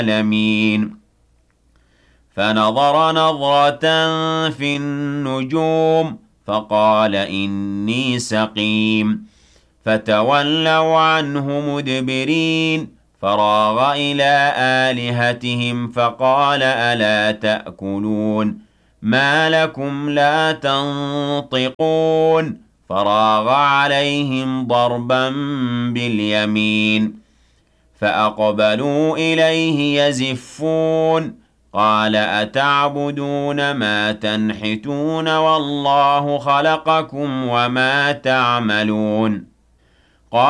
العالمين فنظر نظرة في النجوم فقال إني سقيم فتولوا عنه مدبرين فراغ إلى آلهتهم فقال ألا تأكلون ما لكم لا تنطقون فراغ عليهم ضربا باليمين فأقبلوا إليه يزفون قال أتعبدون ما تنحتون والله خلقكم وما تعملون